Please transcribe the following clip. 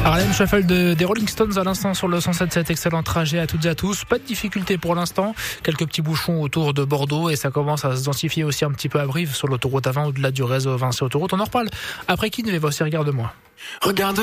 Harlem Shuffle des Rolling Stones à l'instant sur le 107.7. Excellent trajet à toutes et à tous. Pas de difficulté pour l'instant. Quelques petits bouchons autour de Bordeaux et ça commence à se densifier aussi un petit peu à Brive sur l'autoroute A20 au-delà du réseau Vinci Autoroute. On en reparle après qui ne va aussi regarde-moi. Regarde